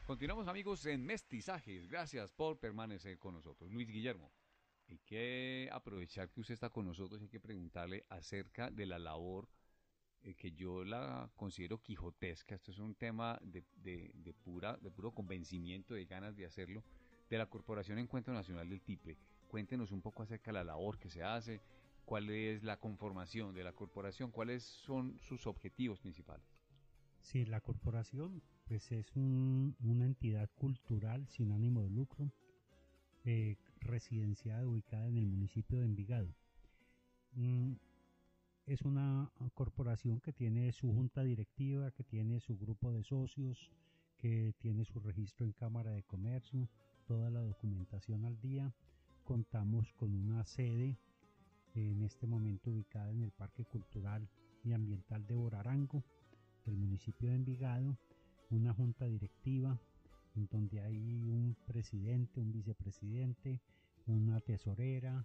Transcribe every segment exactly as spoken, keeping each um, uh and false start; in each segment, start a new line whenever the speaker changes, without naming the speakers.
Continuamos, amigos, en Mestizajes. Gracias por permanecer con nosotros. Luis Guillermo, hay que aprovechar que usted está con nosotros y hay que preguntarle acerca de la labor eh, que yo la considero quijotesca. Esto es un tema de, de, de, pura, de puro convencimiento, de ganas de hacerlo, de la Corporación Encuentro Nacional del Tiple. Cuéntenos un poco acerca de la labor que se hace, cuál es la conformación de la corporación, cuáles son sus objetivos principales.
Sí, la corporación pues es un, una entidad cultural sin ánimo de lucro, eh, residenciada ubicada en el municipio de Envigado. Mm, es una corporación que tiene su junta directiva, que tiene su grupo de socios, que tiene su registro en Cámara de Comercio, toda la documentación al día. Contamos con una sede en este momento ubicada en el Parque Cultural y Ambiental de Borarango, del municipio de Envigado, una junta directiva en donde hay un presidente, un vicepresidente, una tesorera,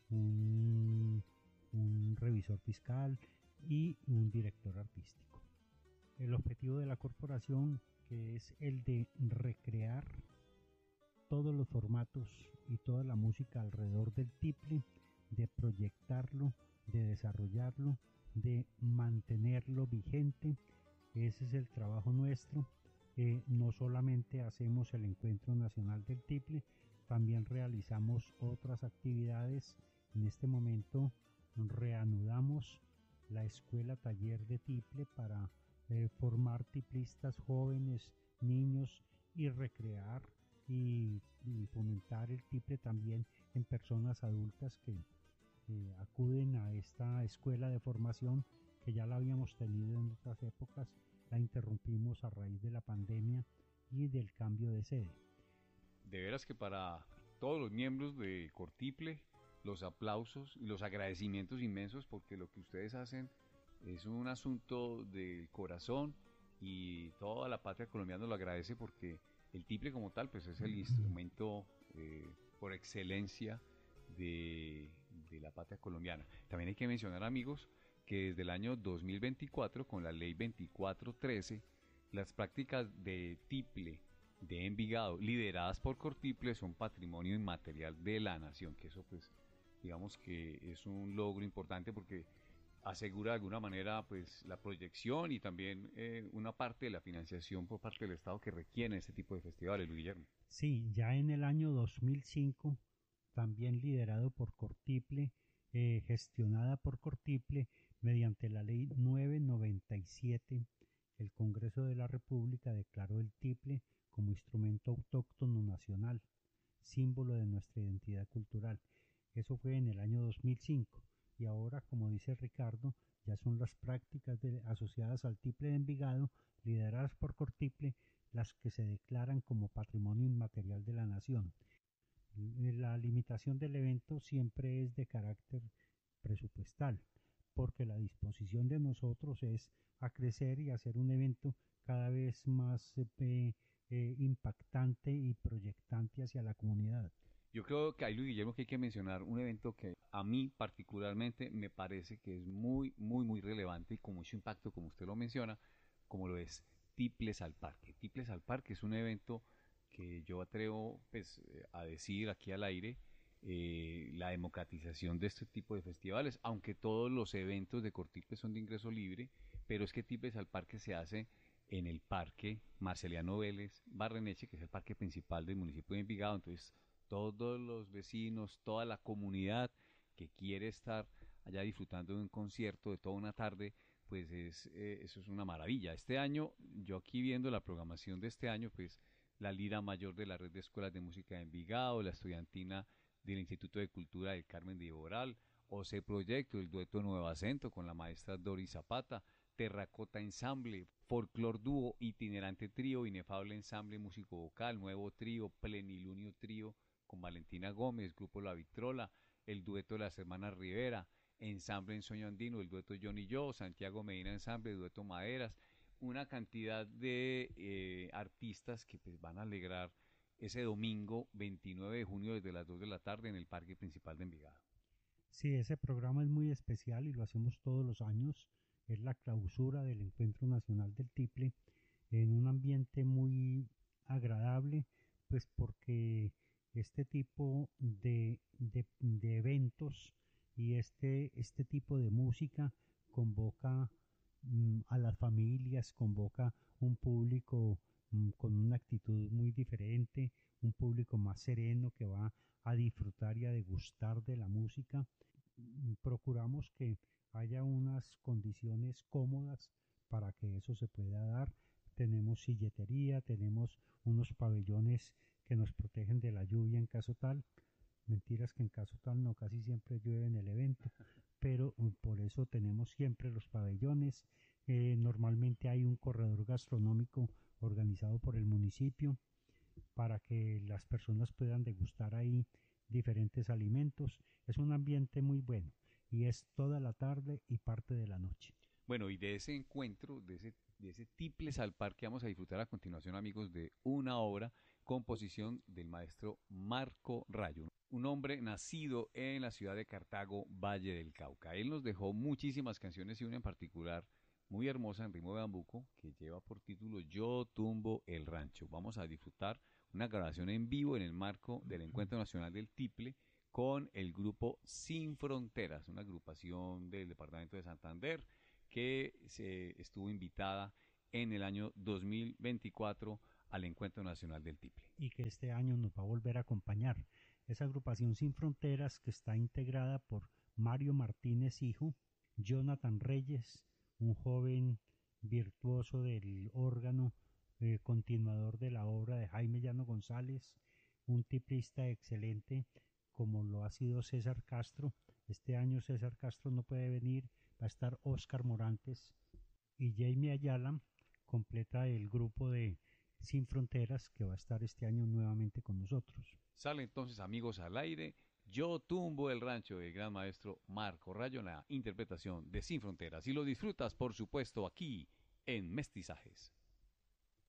un, un revisor fiscal y un director artístico. El objetivo de la corporación, que es el de recrear todos los formatos y toda la música alrededor del tiple, de proyectarlo, de desarrollarlo, de mantenerlo vigente. Ese es el trabajo nuestro. Eh, no solamente hacemos el Encuentro Nacional del Tiple, también realizamos otras actividades. En este momento reanudamos la Escuela Taller de Tiple para eh, formar tiplistas jóvenes, niños, y recrear y, y fomentar el tiple también en personas adultas que eh, acuden a esta escuela de formación, que ya la habíamos tenido en otras épocas. La interrumpimos a raíz de la pandemia y del cambio de sede.
De veras que para todos los miembros de Cortiple, los aplausos y los agradecimientos inmensos, porque lo que ustedes hacen es un asunto del corazón y toda la patria colombiana lo agradece, porque el tiple como tal pues es el instrumento eh, por excelencia de, de la patria colombiana. También hay que mencionar, amigos, que desde el año dos mil veinticuatro, con la ley veinticuatro trece, las prácticas de tiple de Envigado, lideradas por Cortiple, son patrimonio inmaterial de la nación, que eso pues digamos que es un logro importante, porque asegura de alguna manera pues la proyección y también eh, una parte de la financiación por parte del Estado que requiere este tipo de festivales, Luis Guillermo.
Sí, ya en el año dos mil cinco, también liderado por Cortiple, eh, gestionada por Cortiple, mediante la ley novecientos noventa y siete, el Congreso de la República declaró el tiple como instrumento autóctono nacional, símbolo de nuestra identidad cultural. Eso fue en el año dos mil cinco, y ahora, como dice Ricardo, ya son las prácticas de, asociadas al tiple de Envigado, lideradas por Cortiple, las que se declaran como patrimonio inmaterial de la nación. La limitación del evento siempre es de carácter presupuestal, porque la disposición de nosotros es a crecer y hacer un evento cada vez más eh, eh, impactante y proyectante hacia la comunidad.
Yo creo que hay, Luis Guillermo, que hay que mencionar un evento que a mí particularmente me parece que es muy, muy, muy relevante y con mucho impacto, como usted lo menciona, como lo es Tiples al Parque. Tiples al Parque es un evento que yo atrevo pues, a decir aquí al aire, eh, la democratización de este tipo de festivales, aunque todos los eventos de Cortiple son de ingreso libre, pero es que Tiples al Parque se hace en el Parque Marceliano Vélez Barreneche, que es el parque principal del municipio de Envigado. Entonces todos los vecinos, toda la comunidad que quiere estar allá disfrutando de un concierto de toda una tarde, pues es, eh, eso es una maravilla. Este año, yo aquí viendo la programación de este año, pues la Lira Mayor de la Red de Escuelas de Música de Envigado, la Estudiantina del Instituto de Cultura del Carmen de Iboral, O C Proyecto, el dueto Nuevo Acento con la maestra Doris Zapata, Terracota Ensamble, Folklore Dúo, Itinerante Trío, Inefable Ensamble Músico Vocal, Nuevo Trío, Plenilunio Trío con Valentina Gómez, Grupo La Vitrola, el dueto de las hermanas Rivera, Ensamble en Sueño Andino, el dueto John y Yo, Santiago Medina Ensamble, dueto Maderas, una cantidad de eh, artistas que pues, van a alegrar ese domingo veintinueve de junio desde las dos de la tarde en el Parque Principal de Envigado.
Sí, ese programa es muy especial y lo hacemos todos los años. Es la clausura del Encuentro Nacional del Tiple en un ambiente muy agradable, pues porque este tipo de, de, de eventos y este, este tipo de música convoca mm, a las familias, convoca un público mm, con una actitud muy diferente, un público más sereno que va a disfrutar y a degustar de la música. Mm, Procuramos que haya unas condiciones cómodas para que eso se pueda dar. Tenemos silletería, tenemos unos pabellones que nos protegen de la lluvia en caso tal. Mentiras que en caso tal no, casi siempre llueve en el evento, pero uh, por eso tenemos siempre los pabellones. Eh, normalmente hay un corredor gastronómico organizado por el municipio para que las personas puedan degustar ahí diferentes alimentos. Es un ambiente muy bueno y es toda la tarde y parte de la noche.
Bueno, y de ese encuentro, de ese, de ese Tiples al Parque, vamos a disfrutar a continuación, amigos, de una obra, composición del maestro Marco Rayo, un hombre nacido en la ciudad de Cartago, Valle del Cauca. Él nos dejó muchísimas canciones y una en particular muy hermosa en ritmo de bambuco que lleva por título Yo tumbo el rancho. Vamos a disfrutar una grabación en vivo en el marco del Encuentro Nacional del Tiple con el grupo Sin Fronteras, una agrupación del departamento de Santander que se estuvo invitada en el año dos mil veinticuatro al Encuentro Nacional del Tiple.
Y que este año nos va a volver a acompañar. Esa agrupación Sin Fronteras que está integrada por Mario Martínez Hijo, Jonathan Reyes, un joven virtuoso del órgano, eh, continuador de la obra de Jaime Llano González, un tiplista excelente como lo ha sido César Castro. Este año César Castro no puede venir, va a estar Oscar Morantes y Jamie Ayala completa el grupo de Sin Fronteras que va a estar este año nuevamente con nosotros.
Sale entonces, amigos, al aire Yo tumbo el rancho del gran maestro Marco Rayo en la interpretación de Sin Fronteras y lo disfrutas por supuesto aquí en Mestizajes.